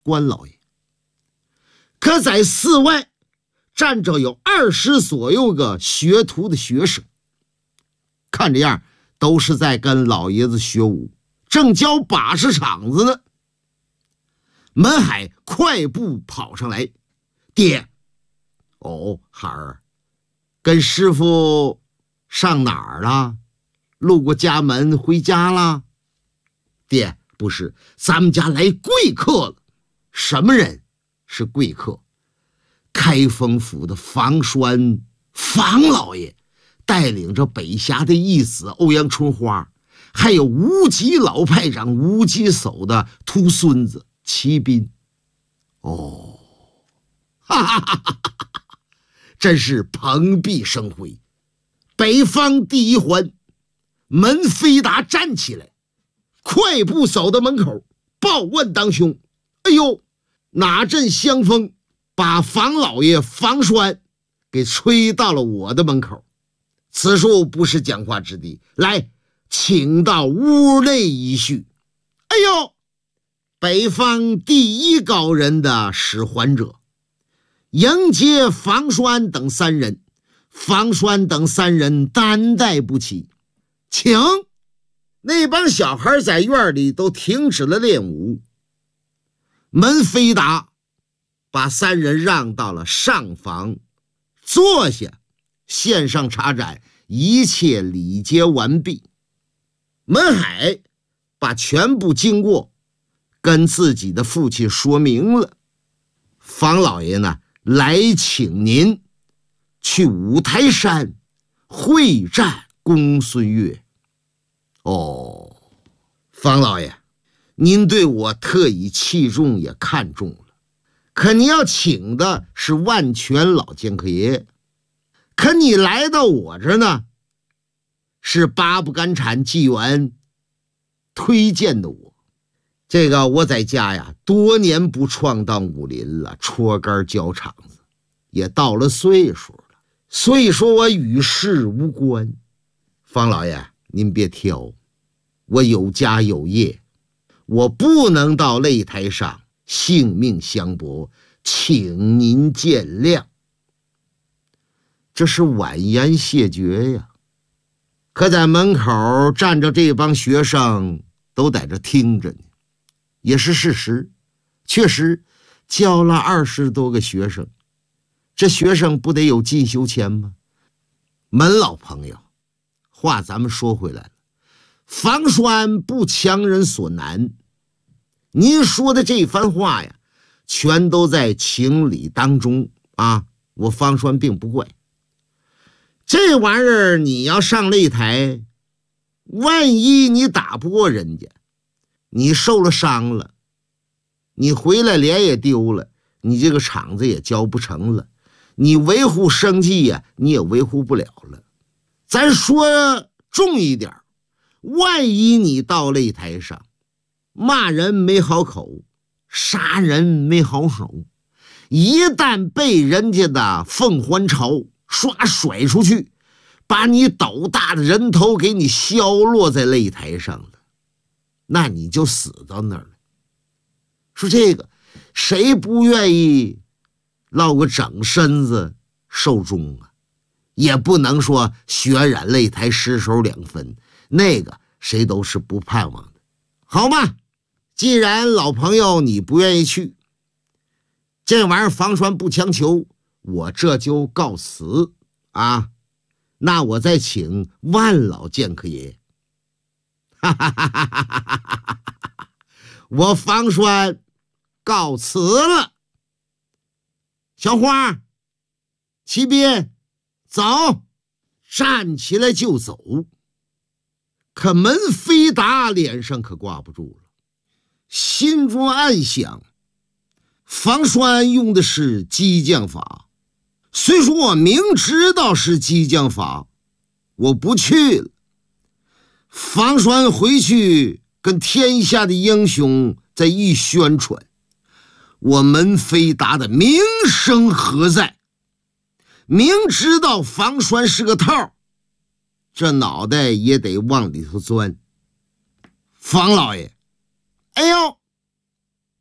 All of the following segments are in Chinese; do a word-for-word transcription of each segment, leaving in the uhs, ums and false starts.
关老爷。可在寺外站着有二十左右个学徒的学生，看这样都是在跟老爷子学武，正教把式场子呢。门海快步跑上来，爹，哦，孩儿，跟师傅上哪儿了？路过家门回家了？爹，不是，咱们家来贵客了。什么人是贵客？开封府的房栓房老爷带领着北峡的义子欧阳春花，还有无极老派长无极叟的秃孙子齐斌。哦，哈哈哈哈哈哈，真是蓬荜生辉。北方第一环，门飞达站起来，快步走到门口，报万当兄。哎呦，哪阵香风把房老爷房栓给吹到了我的门口，此处不是讲话之地，来，请到屋内一叙。哎呦，北方第一高人的使还者，迎接房栓等三人，房栓等三人担待不起，请。那帮小孩在院里都停止了练武，门飞达把三人让到了上房坐下，献上茶盏，一切礼节完毕。门海把全部经过跟自己的父亲说明了。房老爷呢，来请您去五台山会战公孙越。哦，房老爷，您对我特以器重也看重了，可你要请的是万全老剑客爷，可你来到我这呢，是八不敢产纪元推荐的我。这个我在家呀，多年不闯荡武林了，戳杆交场子，也到了岁数了，所以说我与世无关。方老爷，您别挑，我有家有业，我不能到擂台上性命相搏，请您见谅。这是婉言谢绝呀。可在门口站着这帮学生都在这听着呢，也是事实。确实教了二十多个学生，这学生不得有进修钱吗？门老朋友，话咱们说回来了，房栓不强人所难，您说的这番话呀，全都在情理当中啊，我房栓并不怪。这玩意儿你要上擂台，万一你打不过人家，你受了伤了，你回来脸也丢了，你这个场子也交不成了，你维护生计呀，你也维护不了了。咱说重一点，万一你到擂台上骂人没好口，杀人没好手，一旦被人家的凤还巢刷甩出去，把你斗大的人头给你削落在擂台上了，那你就死到那儿了。说这个谁不愿意落个整身子寿终啊？也不能说血染擂台失手两分，那个谁都是不盼望的。好嘛，既然老朋友你不愿意去，这玩意儿房栓不强求，我这就告辞啊。那我再请万老剑客爷。哈哈哈哈哈哈！我房栓告辞了。小花，齐斌，走，站起来就走。可门飞达脸上可挂不住了，心中暗想，房栓用的是激将法，虽说我明知道是激将法，我不去了。房栓回去跟天下的英雄在一宣传，我门飞达的名声何在？明知道房栓是个套，这脑袋也得往里头钻。房老爷，哎呦，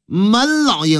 门老鹰。